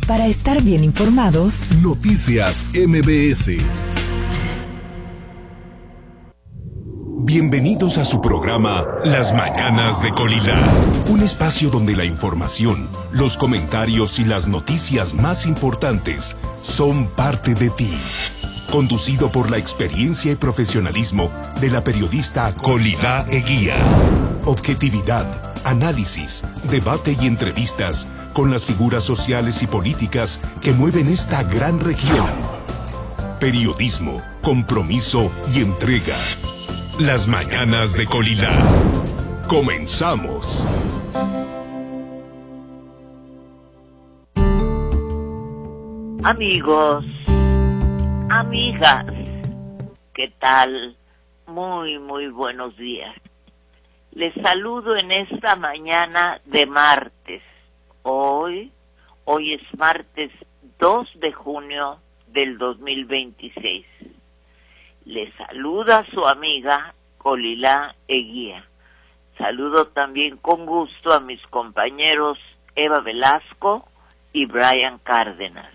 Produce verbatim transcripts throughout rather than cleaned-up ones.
Para estar bien informados, Noticias M B S. Bienvenidos a su programa Las Mañanas de Colila, un espacio donde la información, los comentarios y las noticias más importantes son parte de ti. Conducido por la experiencia y profesionalismo de la periodista Colila Eguía. Objetividad, análisis, debate y entrevistas con las figuras sociales y políticas que mueven esta gran región. Periodismo, compromiso y entrega. Las Mañanas de Colila. Comenzamos. Amigos, amigas, ¿qué tal? Muy, muy buenos días. Les saludo en esta mañana de martes. Hoy, hoy es martes dos de junio del dos mil veintiséis. Les saluda su amiga Colila Eguía. Saludo también con gusto a mis compañeros Eva Velasco y Brian Cárdenas.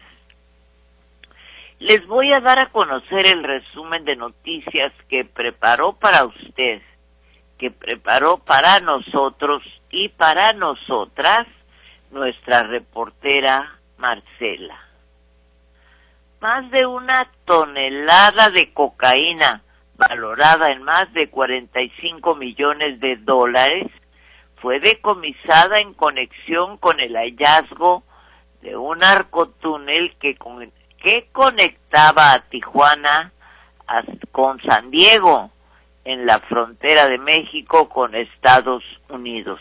Les voy a dar a conocer el resumen de noticias que preparó para usted, que preparó para nosotros y para nosotras nuestra reportera Marcela. Más de una tonelada de cocaína, valorada en más de cuarenta y cinco millones de dólares, fue decomisada en conexión con el hallazgo de un narcotúnel que, con, que conectaba a Tijuana a, con San Diego, en la frontera de México con Estados Unidos.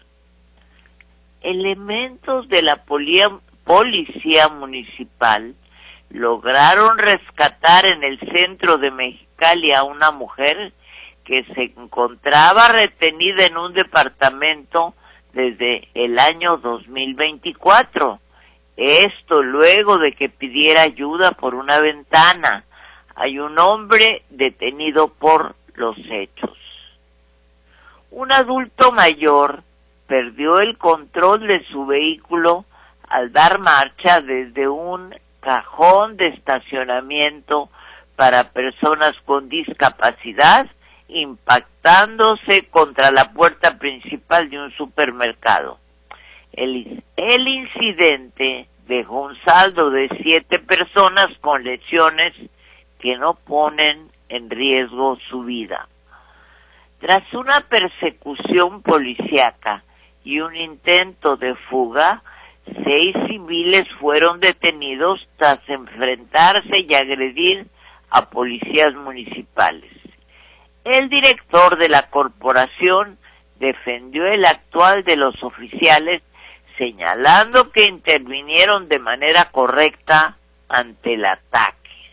Elementos de la polia, policía municipal lograron rescatar en el centro de Mexicali a una mujer que se encontraba retenida en un departamento desde el año dos mil veinticuatro. Esto luego de que pidiera ayuda por una ventana. Hay un hombre detenido por los hechos. Un adulto mayor perdió el control de su vehículo al dar marcha desde un cajón de estacionamiento para personas con discapacidad, impactándose contra la puerta principal de un supermercado. El, el incidente dejó un saldo de siete personas con lesiones que no ponen en riesgo su vida. Tras una persecución policíaca y un intento de fuga, seis civiles fueron detenidos tras enfrentarse y agredir a policías municipales. El director de la corporación defendió el actual de los oficiales, señalando que intervinieron de manera correcta ante el ataque.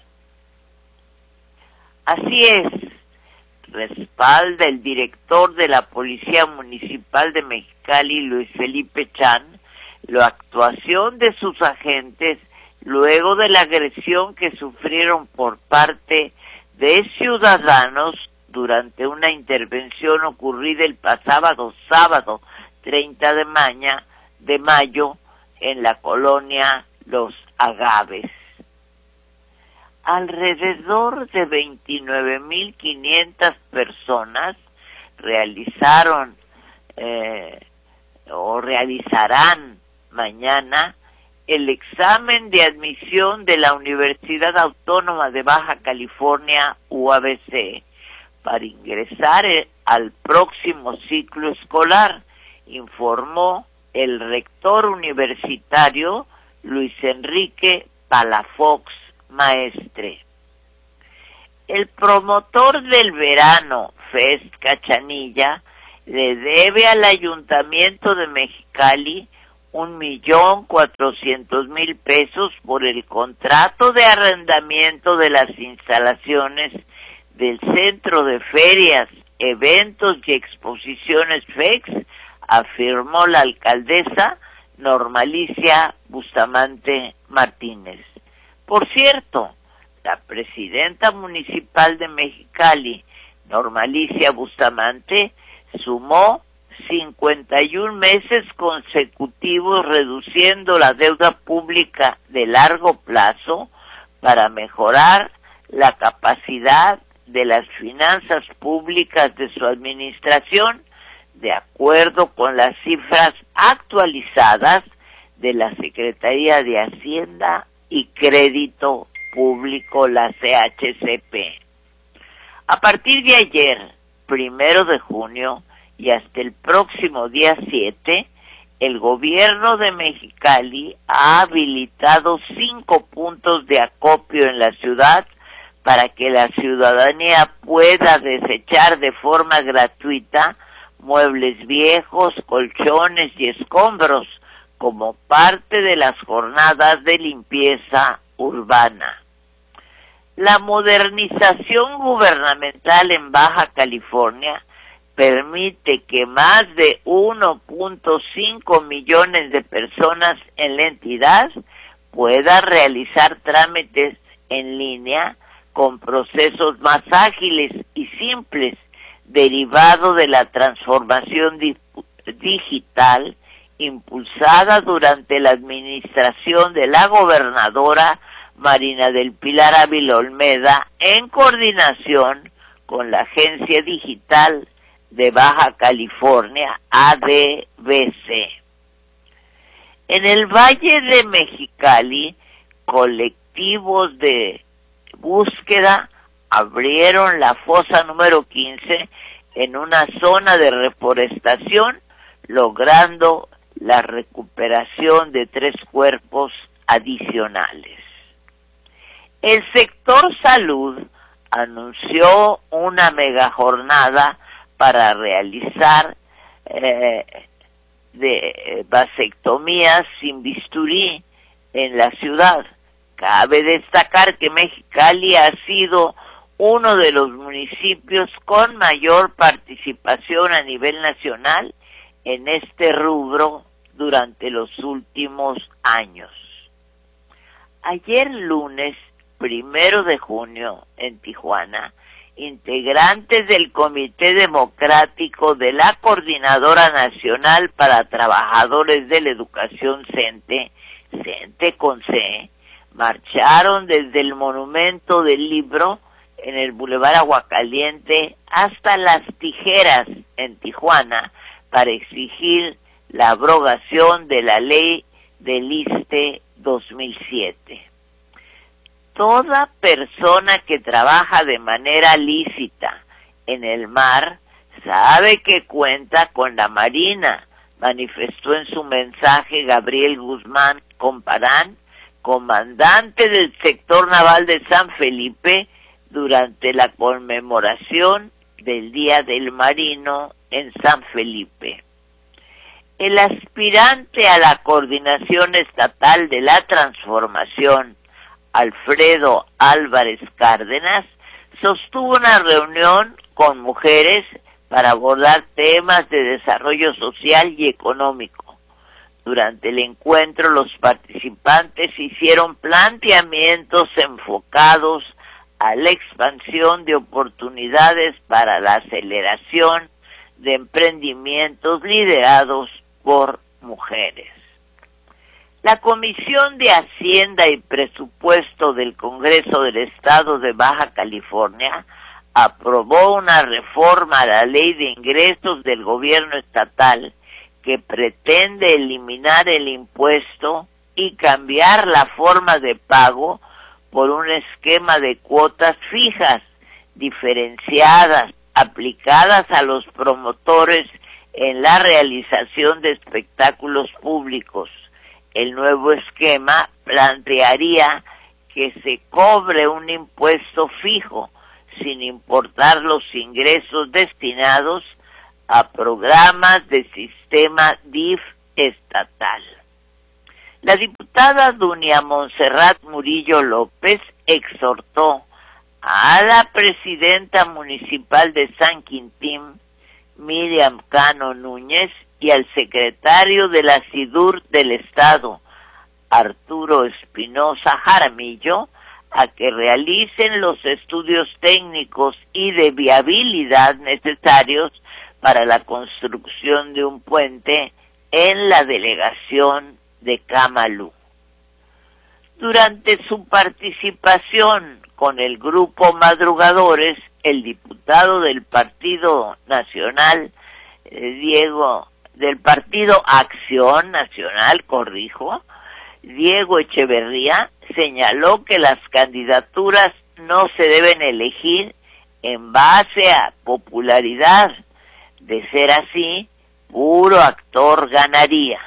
Así es, respalda el director de la Policía Municipal de Mexicali, Luis Felipe Chan, la actuación de sus agentes luego de la agresión que sufrieron por parte de ciudadanos durante una intervención ocurrida el pasado sábado treinta de mayo en la colonia Los Agaves. Alrededor de veintinueve mil quinientas personas realizaron eh, o realizarán mañana el examen de admisión de la Universidad Autónoma de Baja California, U A B C, para ingresar al próximo ciclo escolar, informó el rector universitario Luis Enrique Palafox Maestre. El promotor del verano, Fest Cachanilla, le debe al Ayuntamiento de Mexicali un millón cuatrocientos mil pesos por el contrato de arrendamiento de las instalaciones del Centro de Ferias, Eventos y Exposiciones F E X, afirmó la alcaldesa Normalicia Bustamante Martínez. Por cierto, la presidenta municipal de Mexicali, Normalicia Bustamante, sumó cincuenta y un meses consecutivos reduciendo la deuda pública de largo plazo para mejorar la capacidad de las finanzas públicas de su administración, de acuerdo con las cifras actualizadas de la Secretaría de Hacienda y Crédito Público, la C H C P. A partir de ayer, primero de junio, y hasta el próximo día siete, el gobierno de Mexicali ha habilitado cinco puntos de acopio en la ciudad para que la ciudadanía pueda desechar de forma gratuita muebles viejos, colchones y escombros como parte de las jornadas de limpieza urbana. La modernización gubernamental en Baja California permite que más de uno punto cinco millones de personas en la entidad puedan realizar trámites en línea con procesos más ágiles y simples, derivado de la transformación di- digital impulsada durante la administración de la gobernadora Marina del Pilar Ávila Olmeda, en coordinación con la Agencia Digital de Baja California, A D B C. En el Valle de Mexicali, colectivos de búsqueda abrieron la fosa número quince en una zona de reforestación, logrando la recuperación de tres cuerpos adicionales. El sector salud anunció una megajornada para realizar eh, de vasectomías sin bisturí en la ciudad. Cabe destacar que Mexicali ha sido uno de los municipios con mayor participación a nivel nacional en este rubro durante los últimos años. Ayer lunes, primero de junio, en Tijuana, integrantes del Comité Democrático de la Coordinadora Nacional para Trabajadores de la Educación CENTE, CENTE con C, marcharon desde el Monumento del Libro en el Boulevard Aguacaliente hasta Las Tijeras en Tijuana para exigir la abrogación de la ley del ISSSTE dos mil siete. Toda persona que trabaja de manera lícita en el mar sabe que cuenta con la Marina, manifestó en su mensaje Gabriel Guzmán Comparán, comandante del sector naval de San Felipe, durante la conmemoración del Día del Marino en San Felipe. El aspirante a la Coordinación Estatal de la Transformación, Alfredo Álvarez Cárdenas, sostuvo una reunión con mujeres para abordar temas de desarrollo social y económico. Durante el encuentro, los participantes hicieron planteamientos enfocados a la expansión de oportunidades para la aceleración de emprendimientos liderados por mujeres. La Comisión de Hacienda y Presupuesto del Congreso del Estado de Baja California aprobó una reforma a la Ley de Ingresos del Gobierno Estatal que pretende eliminar el impuesto y cambiar la forma de pago por un esquema de cuotas fijas, diferenciadas, aplicadas a los promotores en la realización de espectáculos públicos. El nuevo esquema plantearía que se cobre un impuesto fijo, sin importar los ingresos destinados a programas de sistema D I F estatal. La diputada Dunia Montserrat Murillo López exhortó a la presidenta municipal de San Quintín, Miriam Cano Núñez, y al secretario de la SIDUR del Estado, Arturo Espinosa Jaramillo, a que realicen los estudios técnicos y de viabilidad necesarios para la construcción de un puente en la delegación de Camalú. Durante su participación con el grupo Madrugadores, el diputado del Partido Nacional, eh, Diego, del Partido Acción Nacional, corrijo, Diego Echeverría, señaló que las candidaturas no se deben elegir en base a popularidad. De ser así, puro actor ganaría.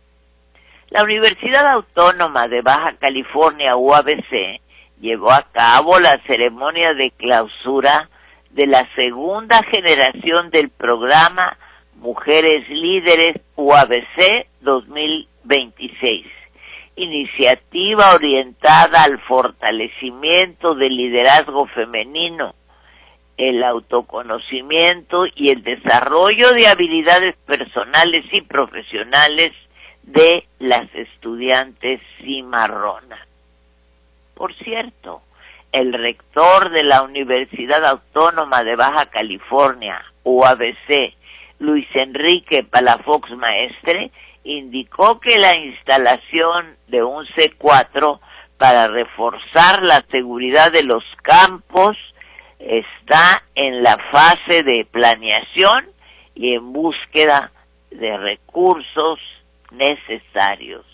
La Universidad Autónoma de Baja California, U A B C, llevó a cabo la ceremonia de clausura de la segunda generación del programa Mujeres Líderes U A B C dos mil veintiséis, iniciativa orientada al fortalecimiento del liderazgo femenino, el autoconocimiento y el desarrollo de habilidades personales y profesionales de las estudiantes cimarronas. Por cierto, el rector de la Universidad Autónoma de Baja California, U A B C, Luis Enrique Palafox Maestre, indicó que la instalación de un C cuatro para reforzar la seguridad de los campos está en la fase de planeación y en búsqueda de recursos necesarios.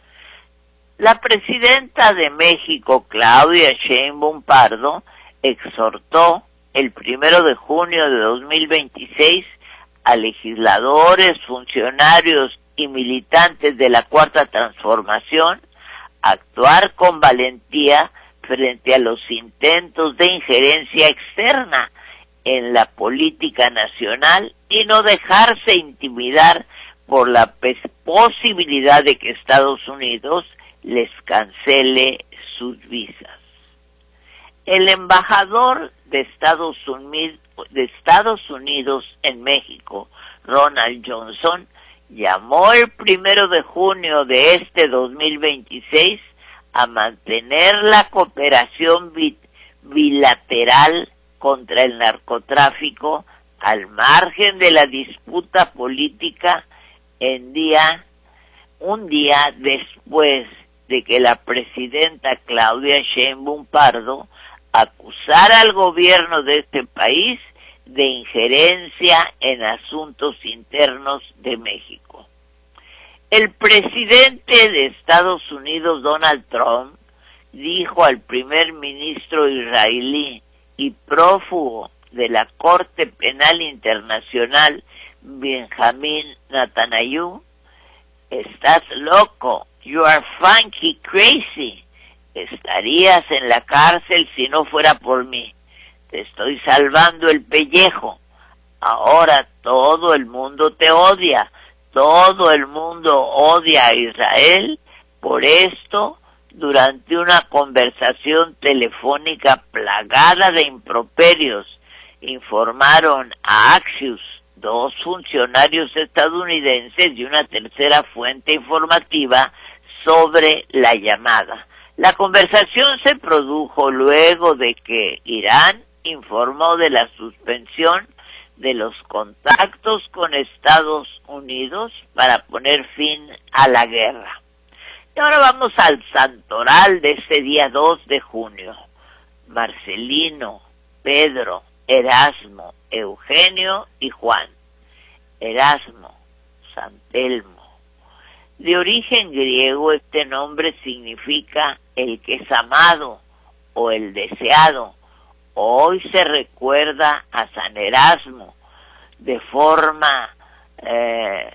La presidenta de México, Claudia Sheinbaum Pardo, exhortó el primero de junio de dos mil veintiséis a legisladores, funcionarios y militantes de la Cuarta Transformación a actuar con valentía frente a los intentos de injerencia externa en la política nacional y no dejarse intimidar por la posibilidad de que Estados Unidos les cancele sus visas. El embajador de Estados Unidos, de Estados Unidos en México, Ronald Johnson, llamó el primero de junio de este dos mil veintiséis a mantener la cooperación bi- bilateral contra el narcotráfico al margen de la disputa política en día, un día después de que la presidenta Claudia Sheinbaum Pardo acusara al gobierno de este país de injerencia en asuntos internos de México. El presidente de Estados Unidos, Donald Trump, dijo al primer ministro israelí y prófugo de la Corte Penal Internacional, Benjamin Netanyahu, "Estás loco, you are funky crazy, estarías en la cárcel si no fuera por mí, te estoy salvando el pellejo, ahora todo el mundo te odia, todo el mundo odia a Israel, por esto, durante una conversación telefónica plagada de improperios, informaron a Axios, dos funcionarios estadounidenses y una tercera fuente informativa sobre la llamada. La conversación se produjo luego de que Irán informó de la suspensión de los contactos con Estados Unidos para poner fin a la guerra. Y ahora vamos al santoral de ese día dos de junio. Marcelino, Pedro, Erasmo, Eugenio y Juan. Erasmo, San Telmo. De origen griego, este nombre significa el que es amado o el deseado. Hoy se recuerda a San Erasmo de forma eh,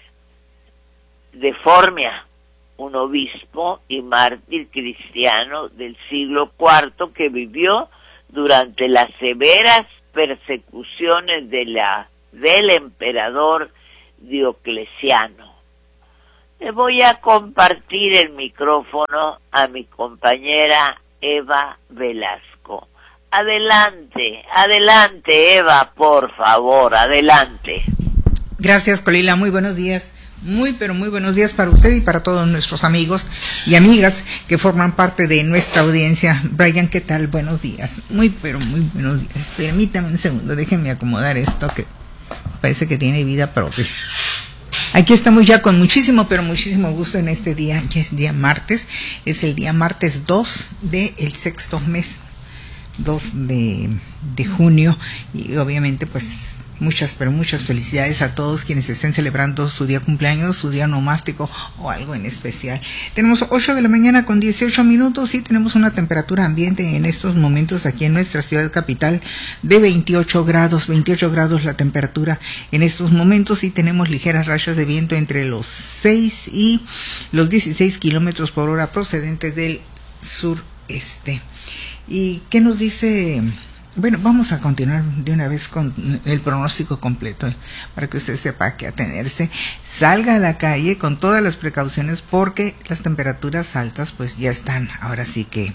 de Formia, un obispo y mártir cristiano del siglo cuarto que vivió durante las severas persecuciones de la del emperador Diocleciano. Le voy a compartir el micrófono a mi compañera Eva Velasco. Adelante, adelante Eva, por favor, adelante. Gracias, Colila, muy buenos días. Muy, pero muy buenos días para usted y para todos nuestros amigos y amigas que forman parte de nuestra audiencia. Brian, ¿qué tal? Buenos días. Muy, pero muy buenos días. Permítame un segundo, déjenme acomodar esto que parece que tiene vida propia. Aquí estamos ya con muchísimo, pero muchísimo gusto en este día, que es día martes, es el día martes dos del sexto mes, dos de, de junio, y obviamente pues muchas, pero muchas felicidades a todos quienes estén celebrando su día cumpleaños, su día nomástico o algo en especial. Tenemos ocho de la mañana con dieciocho minutos y tenemos una temperatura ambiente en estos momentos aquí en nuestra ciudad capital de veintiocho grados, veintiocho grados la temperatura en estos momentos, y tenemos ligeras rachas de viento entre los seis y los dieciséis kilómetros por hora procedentes del sureste. ¿Y qué nos dice? Bueno, vamos a continuar de una vez con el pronóstico completo, eh, para que usted sepa a qué atenerse. Salga a la calle con todas las precauciones, porque las temperaturas altas pues ya están ahora sí que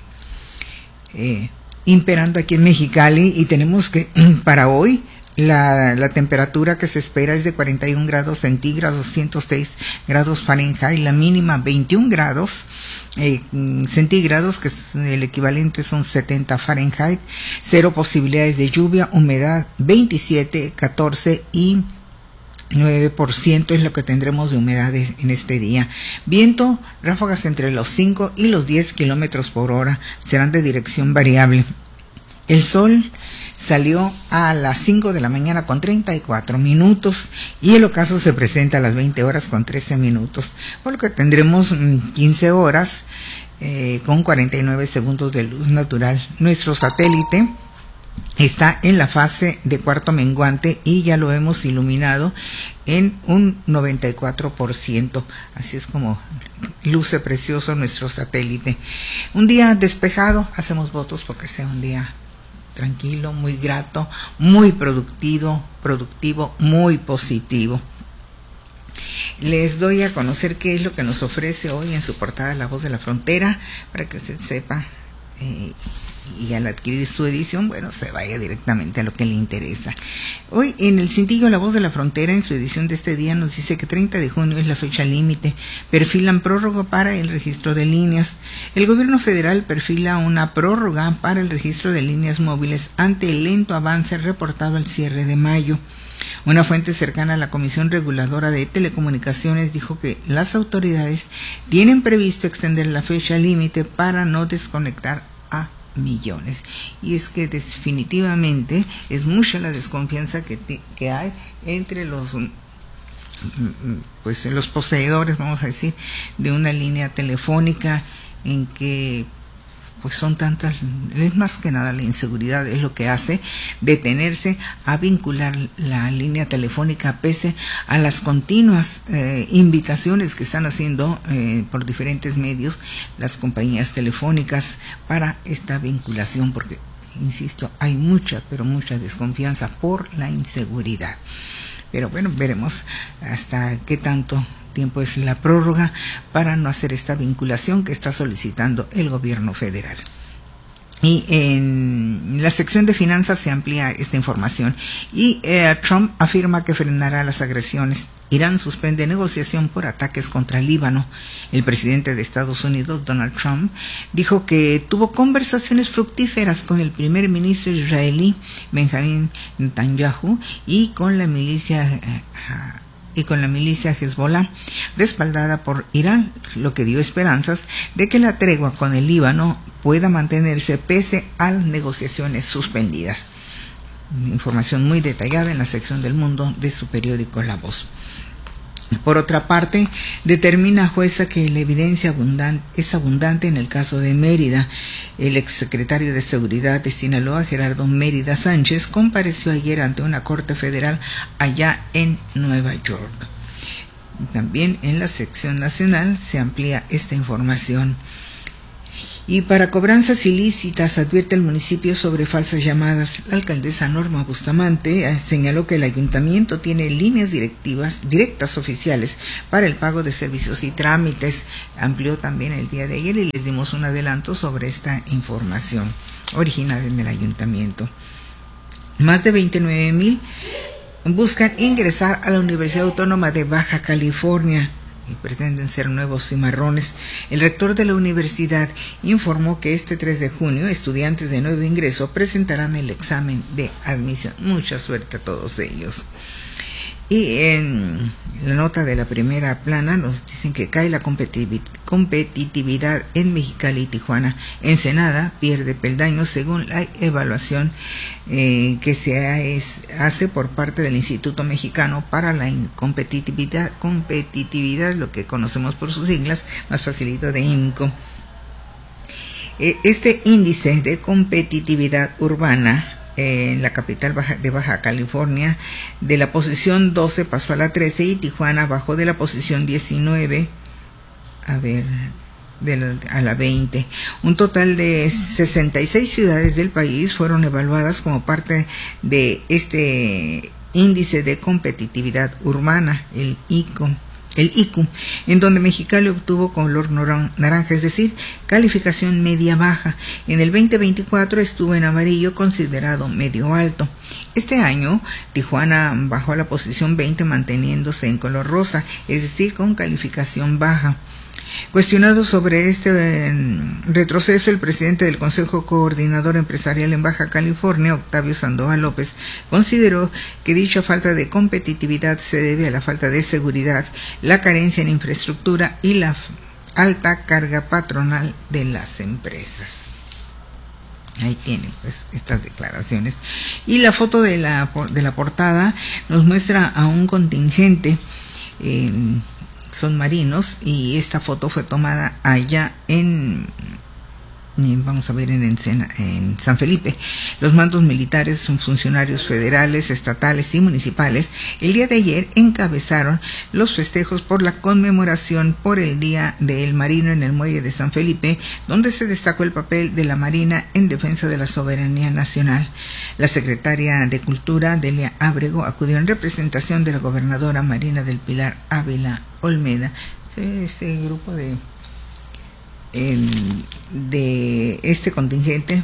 eh, imperando aquí en Mexicali, y tenemos que para hoy la, la temperatura que se espera es de cuarenta y un grados centígrados, ciento seis grados Fahrenheit, la mínima veintiún grados eh, centígrados, que es el equivalente son setenta Fahrenheit, cero posibilidades de lluvia, humedad veintisiete, catorce y nueve por ciento es lo que tendremos de humedad en este día. Viento, ráfagas entre los cinco y los diez kilómetros por hora, serán de dirección variable. El sol salió a las cinco de la mañana con treinta y cuatro minutos y el ocaso se presenta a las veinte horas con trece minutos, por lo que tendremos quince horas eh, con cuarenta y nueve segundos de luz natural. Nuestro satélite está en la fase de cuarto menguante y ya lo hemos iluminado en un noventa y cuatro por ciento, así es como luce precioso nuestro satélite. Un día despejado, hacemos votos porque sea un día tranquilo, muy grato, muy productivo, productivo, muy positivo. Les doy a conocer qué es lo que nos ofrece hoy en su portada La Voz de la Frontera, para que usted sepa eh, y al adquirir su edición, bueno, se vaya directamente a lo que le interesa. Hoy en el cintillo La Voz de la Frontera, en su edición de este día, nos dice que treinta de junio es la fecha límite. Perfilan prórroga para el registro de líneas. El gobierno federal perfila una prórroga para el registro de líneas móviles ante el lento avance reportado al cierre de mayo. Una fuente cercana a la Comisión Reguladora de Telecomunicaciones dijo que las autoridades tienen previsto extender la fecha límite para no desconectar a millones. Y es que definitivamente es mucha la desconfianza que, te, que hay entre los pues los poseedores, vamos a decir, de una línea telefónica, en que pues son tantas, es más que nada la inseguridad es lo que hace detenerse a vincular la línea telefónica, pese a las continuas eh, invitaciones que están haciendo eh, por diferentes medios las compañías telefónicas para esta vinculación, porque insisto, hay mucha, pero mucha desconfianza por la inseguridad. Pero bueno, veremos hasta qué tanto tiempo es la prórroga para no hacer esta vinculación que está solicitando el gobierno federal. Y en la sección de finanzas se amplía esta información y eh, Trump afirma que frenará las agresiones. Irán suspende negociación por ataques contra Líbano. El presidente de Estados Unidos, Donald Trump, dijo que tuvo conversaciones fructíferas con el primer ministro israelí, Benjamin Netanyahu, y con la milicia eh, y con la milicia Hezbollah, respaldada por Irán, lo que dio esperanzas de que la tregua con el Líbano pueda mantenerse pese a las negociaciones suspendidas. Información muy detallada en la sección del mundo de su periódico La Voz. Por otra parte, determina jueza que la evidencia abundante, es abundante en el caso de Mérida. El exsecretario de Seguridad de Sinaloa, Gerardo Mérida Sánchez, compareció ayer ante una corte federal allá en Nueva York. También en la sección nacional se amplía esta información. Y para cobranzas ilícitas, advierte el municipio sobre falsas llamadas. La alcaldesa Norma Bustamante señaló que el ayuntamiento tiene líneas directivas, directas oficiales para el pago de servicios y trámites. Amplió también el día de ayer y les dimos un adelanto sobre esta información original en el ayuntamiento. Más de veintinueve mil buscan ingresar a la Universidad Autónoma de Baja California y pretenden ser nuevos cimarrones. El rector de la universidad informó que este tres de junio estudiantes de nuevo ingreso presentarán el examen de admisión. Mucha suerte a todos ellos. Y en la nota de la primera plana nos dicen que cae la competitividad en Mexicali y Tijuana. Ensenada pierde peldaños según la evaluación eh, que se es, hace por parte del Instituto Mexicano para la competitividad, competitividad, lo que conocemos por sus siglas, más facilito de INCO. Eh, este índice de competitividad urbana en la capital Baja, de Baja California, de la posición doce pasó a la trece y Tijuana bajó de la posición diecinueve a ver de la, a la veinte. Un total de sesenta y seis ciudades del país fueron evaluadas como parte de este índice de competitividad urbana, el I C O. El I Q, en donde Mexicali obtuvo color naranja, es decir, calificación media-baja. En el veinte veinticuatro estuvo en amarillo, considerado medio-alto. Este año, Tijuana bajó a la posición veinte, manteniéndose en color rosa, es decir, con calificación baja. Cuestionado sobre este eh, retroceso, el presidente del Consejo Coordinador Empresarial en Baja California, Octavio Sandoval López, consideró que dicha falta de competitividad se debe a la falta de seguridad, la carencia en infraestructura y la alta carga patronal de las empresas. Ahí tienen pues estas declaraciones. Y la foto de la, de la portada nos muestra a un contingente eh, son marinos, y esta foto fue tomada allá en, vamos a ver, en, Encena, en San Felipe. Los mandos militares, son funcionarios federales, estatales y municipales, el día de ayer encabezaron los festejos por la conmemoración por el Día del Marino en el muelle de San Felipe, donde se destacó el papel de la Marina en defensa de la soberanía nacional. La secretaria de Cultura, Delia Ábrego, acudió en representación de la gobernadora Marina del Pilar Ávila Olmeda. Este grupo de el, de este contingente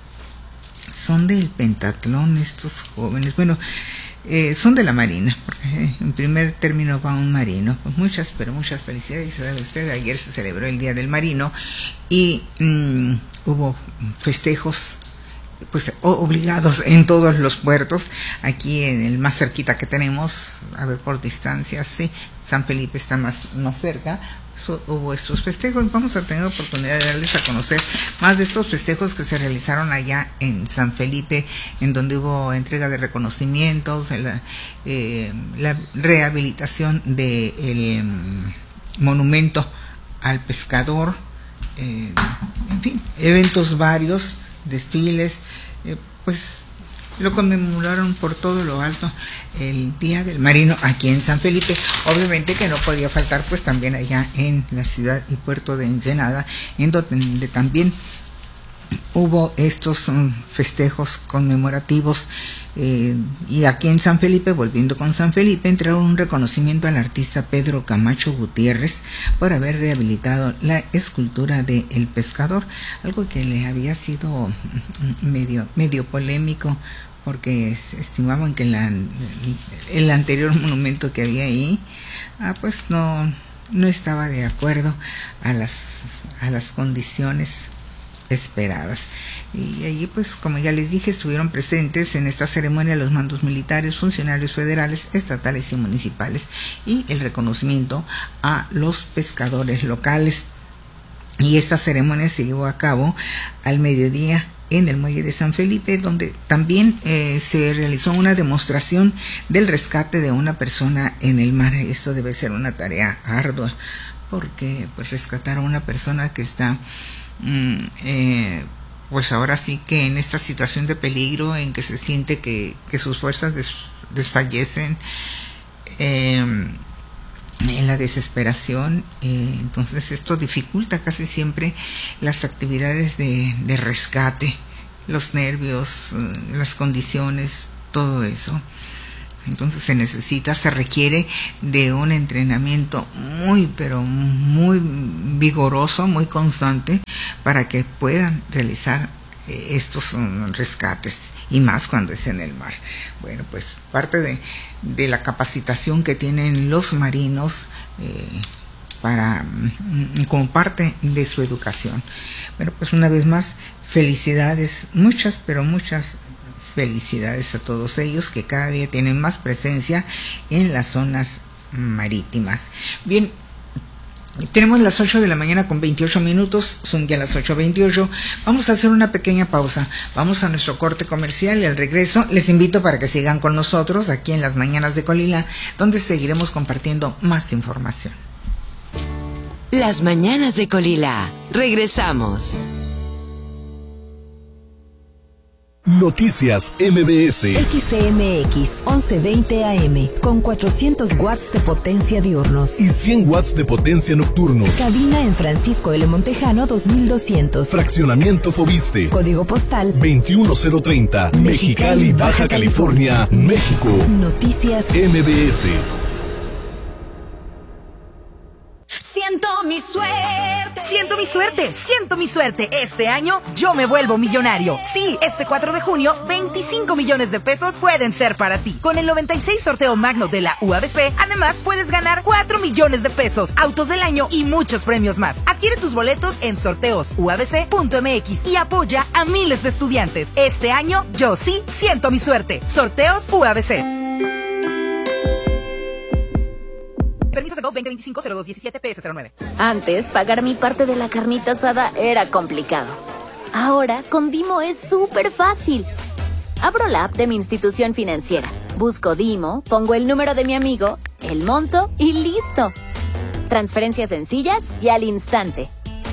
son del pentatlón, estos jóvenes, bueno, eh, son de la Marina, porque eh, en primer término va un marino. Pues muchas, pero muchas felicidades a usted. Ayer se celebró el Día del Marino y mmm, hubo festejos pues obligados en todos los puertos. Aquí en el más cerquita que tenemos, a ver por distancia, sí, San Felipe está más, más cerca. So, hubo estos festejos. Vamos a tener oportunidad de darles a conocer más de estos festejos que se realizaron allá en San Felipe, en donde hubo entrega de reconocimientos, la, eh, la rehabilitación del um, monumento al pescador, eh, en fin, eventos varios, desfiles, eh, pues lo conmemoraron por todo lo alto el Día del Marino aquí en San Felipe. Obviamente que no podía faltar pues también allá en la ciudad y puerto de Ensenada, en donde también hubo estos um, festejos conmemorativos. Eh, y aquí en San Felipe, volviendo con San Felipe, entregaron un reconocimiento al artista Pedro Camacho Gutiérrez por haber rehabilitado la escultura de El Pescador, algo que le había sido medio, medio polémico, porque estimaban que la, el anterior monumento que había ahí, ah, pues no, no estaba de acuerdo a las, a las condiciones esperadas. Y allí, pues, como ya les dije, estuvieron presentes en esta ceremonia los mandos militares, funcionarios federales, estatales y municipales, y el reconocimiento a los pescadores locales. Y esta ceremonia se llevó a cabo al mediodía en el muelle de San Felipe, donde también eh, se realizó una demostración del rescate de una persona en el mar. Esto debe ser una tarea ardua, porque pues rescatar a una persona que está Mm, eh, pues ahora sí que en esta situación de peligro, en que se siente que, que sus fuerzas des, desfallecen, eh, en la desesperación, eh, entonces esto dificulta casi siempre las actividades de, de rescate, los nervios, las condiciones, todo eso. Entonces se necesita, se requiere de un entrenamiento muy, pero muy vigoroso, muy constante, para que puedan realizar eh, estos um, rescates, y más cuando es en el mar. Bueno, pues parte de, de la capacitación que tienen los marinos eh, para como parte de su educación. Bueno, pues una vez más, felicidades, muchas, pero muchas Felicidades a todos ellos que cada día tienen más presencia en las zonas marítimas. Bien, tenemos las ocho de la mañana con veintiocho minutos, son ya las ocho veintiocho. Vamos a hacer una pequeña pausa. Vamos a nuestro corte comercial y al regreso les invito para que sigan con nosotros aquí en las Mañanas de Colila, donde seguiremos compartiendo más información. Las Mañanas de Colila. Regresamos. Noticias M B S. X C M X once veinte A M con cuatrocientos watts de potencia diurnos y cien watts de potencia nocturnos. Cabina en Francisco L. Montejano dos mil doscientos. Fraccionamiento Fobiste. Código postal veintiuno cero treinta. Mexicali, Baja California, México. Noticias M B S. Siento mi suerte. Siento mi suerte. Siento mi suerte. Este año yo me vuelvo millonario. Sí, este cuatro de junio, veinticinco millones de pesos pueden ser para ti. Con el noventa y seis sorteo magno de la U A B C, además puedes ganar cuatro millones de pesos, autos del año y muchos premios más. Adquiere tus boletos en sorteos u a b c punto m x y apoya a miles de estudiantes. Este año yo sí siento mi suerte. Sorteos U A B C. Permiso de veinte veinticinco cero dos diecisiete P S cero nueve. Antes, pagar mi parte de la carnita asada era complicado. Ahora, con Dimo es súper fácil. Abro la app de mi institución financiera, busco Dimo, pongo el número de mi amigo, el monto y listo. Transferencias sencillas y al instante.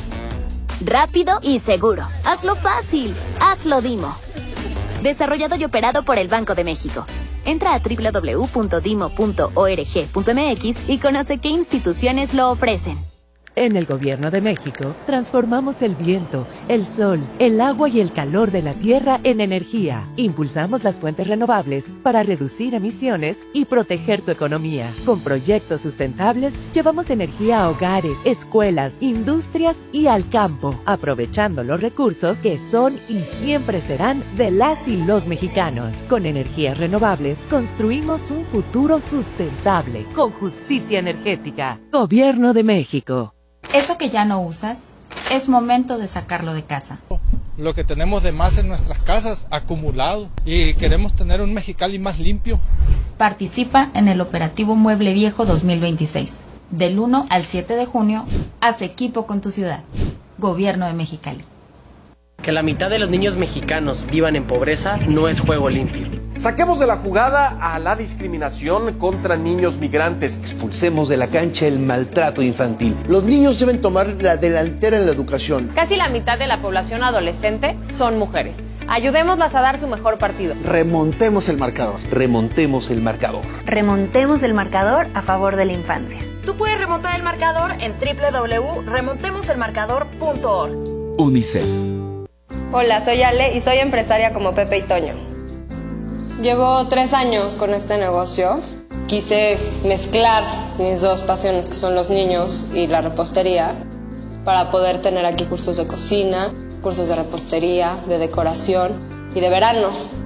Rápido y seguro. Hazlo fácil. Hazlo Dimo. Desarrollado y operado por el Banco de México. Entra a doble u doble u doble u punto dimo punto org punto m x y conoce qué instituciones lo ofrecen. En el Gobierno de México, transformamos el viento, el sol, el agua y el calor de la tierra en energía. Impulsamos las fuentes renovables para reducir emisiones y proteger tu economía. Con proyectos sustentables, llevamos energía a hogares, escuelas, industrias y al campo, aprovechando los recursos que son y siempre serán de las y los mexicanos. Con energías renovables, construimos un futuro sustentable, con justicia energética. Gobierno de México. Eso que ya no usas, es momento de sacarlo de casa. Lo que tenemos de más en nuestras casas, acumulado, y queremos tener un Mexicali más limpio. Participa en el Operativo Mueble Viejo dos mil veintiséis. Del uno al siete de junio, haz equipo con tu ciudad. Gobierno de Mexicali. Que la mitad de los niños mexicanos vivan en pobreza no es juego limpio. Saquemos de la jugada a la discriminación contra niños migrantes. Expulsemos de la cancha el maltrato infantil. Los niños deben tomar la delantera en la educación. Casi la mitad de la población adolescente son mujeres. Ayudémoslas a dar su mejor partido. Remontemos el marcador. Remontemos el marcador. Remontemos el marcador a favor de la infancia. Tú puedes remontar el marcador en doble u doble u doble u punto remontemos el marcador punto org. UNICEF. Hola, soy Ale y soy empresaria como Pepe y Toño. Llevo tres años con este negocio. Quise mezclar mis dos pasiones, que son los niños y la repostería, para poder tener aquí cursos de cocina, cursos de repostería, de decoración y de verano.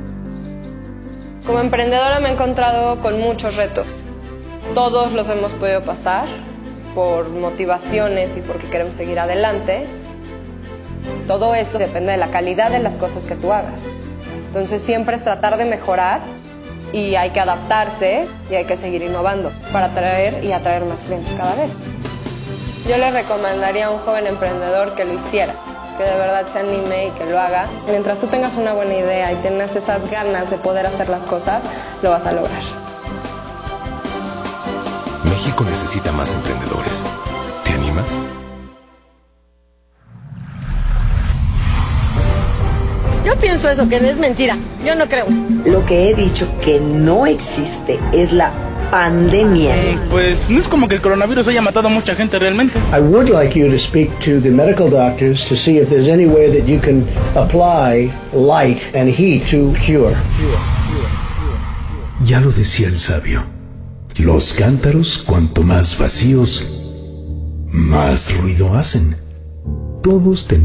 Como emprendedora me he encontrado con muchos retos. Todos los hemos podido pasar por motivaciones y porque queremos seguir adelante. Todo esto depende de la calidad de las cosas que tú hagas. Entonces siempre es tratar de mejorar y hay que adaptarse y hay que seguir innovando para atraer y atraer más clientes cada vez. Yo le recomendaría a un joven emprendedor que lo hiciera, que de verdad se anime y que lo haga. Mientras tú tengas una buena idea y tengas esas ganas de poder hacer las cosas, lo vas a lograr. México necesita más emprendedores. ¿Te animas? Yo pienso eso, que es mentira. Yo no creo. Lo que he dicho que no existe es la pandemia. Eh, pues no es como que el coronavirus haya matado a mucha gente realmente. I would like you to speak to the medical doctors to see if there's any way that you can apply light and heat to cure. Ya lo decía el sabio. Los cántaros, cuanto más vacíos, más ruido hacen. Todos tenemos